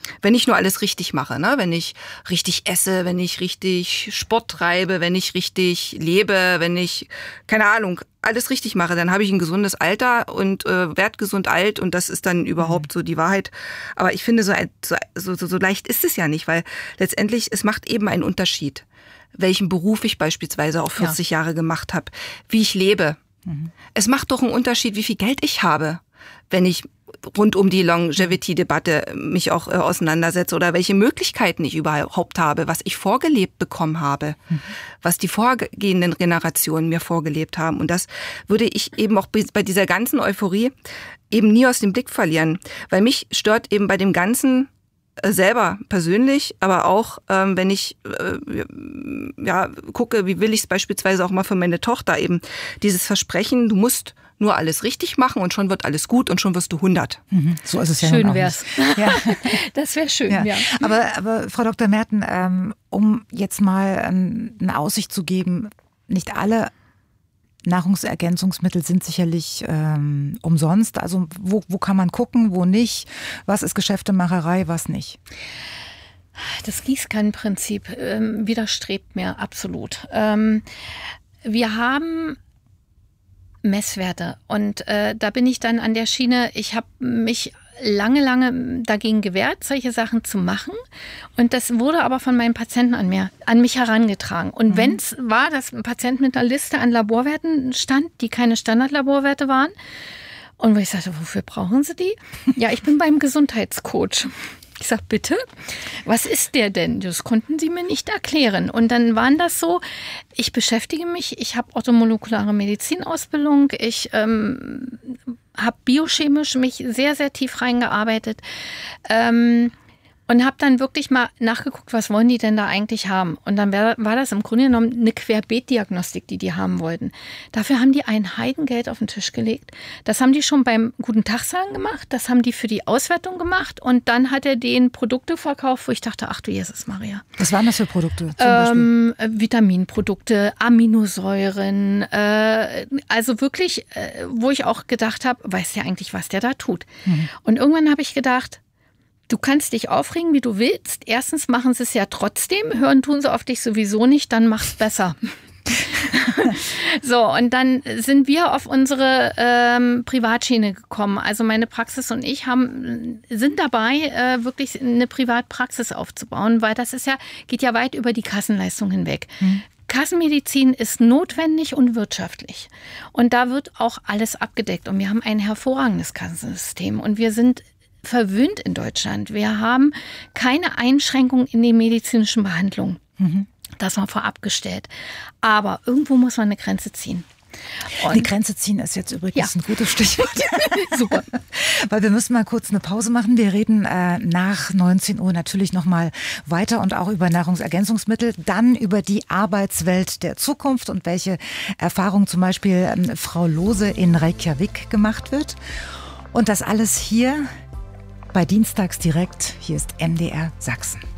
wenn ich nur alles richtig mache, ne? Wenn ich richtig esse, wenn ich richtig Sport treibe, wenn ich richtig lebe, wenn ich, keine Ahnung, alles richtig mache, dann habe ich ein gesundes Alter und werd gesund alt und das ist dann überhaupt so die Wahrheit. Aber ich finde, so leicht ist es ja nicht, weil letztendlich, es macht eben einen Unterschied, welchen Beruf ich beispielsweise auch 40 Jahre gemacht habe, wie ich lebe. Es macht doch einen Unterschied, wie viel Geld ich habe, wenn ich rund um die Longevity-Debatte mich auch auseinandersetze oder welche Möglichkeiten ich überhaupt habe, was ich vorgelebt bekommen habe, was die vorgehenden Generationen mir vorgelebt haben. Und das würde ich eben auch bei dieser ganzen Euphorie eben nie aus dem Blick verlieren, weil mich stört eben bei dem Ganzen selber persönlich, aber auch wenn ich gucke, wie will ich es beispielsweise auch mal für meine Tochter eben, dieses Versprechen, du musst nur alles richtig machen und schon wird alles gut und schon wirst du 100. So ist es ja. Schön wär's. Ja. Das wäre schön, ja. Aber Frau Dr. Merten, um jetzt mal eine Aussicht zu geben, nicht alle Nahrungsergänzungsmittel sind sicherlich umsonst. Also wo kann man gucken, wo nicht? Was ist Geschäftemacherei, was nicht? Das Gießkannenprinzip widerstrebt mir absolut. Wir haben Messwerte und da bin ich dann an der Schiene, ich habe mich lange dagegen gewehrt, solche Sachen zu machen. Und das wurde aber von meinen Patienten an mich herangetragen. Und wenn es war, dass ein Patient mit einer Liste an Laborwerten stand, die keine Standardlaborwerte waren, und wo ich sagte, wofür brauchen Sie die? Ja, ich bin beim Gesundheitscoach. Ich sag, bitte, was ist der denn? Das konnten sie mir nicht erklären. Und dann waren das so, ich beschäftige mich, ich habe orthomolekulare Medizinausbildung, ich habe biochemisch mich sehr, sehr tief reingearbeitet und habe dann wirklich mal nachgeguckt, was wollen die denn da eigentlich haben. Und dann war das im Grunde genommen eine Querbeet-Diagnostik, die haben wollten. Dafür haben die ein Heidengeld auf den Tisch gelegt. Das haben die schon beim Guten Tag sagen gemacht, das haben die für die Auswertung gemacht und dann hat er denen Produkte verkauft, wo ich dachte, ach du Jesus Maria. Was waren das für Produkte zum Beispiel? Vitaminprodukte, Aminosäuren, also wirklich, wo ich auch gedacht habe, weiß der eigentlich, was der da tut? Und irgendwann habe ich gedacht, du kannst dich aufregen, wie du willst. Erstens machen sie es ja trotzdem. Hören tun sie auf dich sowieso nicht, dann mach's besser. So, und dann sind wir auf unsere Privatschiene gekommen. Also meine Praxis und ich sind dabei, wirklich eine Privatpraxis aufzubauen, weil das geht ja weit über die Kassenleistung hinweg. Kassenmedizin ist notwendig und wirtschaftlich. Und da wird auch alles abgedeckt. Und wir haben ein hervorragendes Kassensystem. Und wir sind verwöhnt in Deutschland. Wir haben keine Einschränkung in den medizinischen Behandlungen. Das mal vorab gestellt. Aber irgendwo muss man eine Grenze ziehen. Und die Grenze ziehen ist jetzt übrigens ein gutes Stichwort. Super. Weil wir müssen mal kurz eine Pause machen. Wir reden nach 19 Uhr natürlich nochmal weiter und auch über Nahrungsergänzungsmittel, dann über die Arbeitswelt der Zukunft und welche Erfahrungen zum Beispiel Frau Lohse in Reykjavik gemacht wird. Und das alles hier bei Dienstags direkt. Hier ist MDR Sachsen.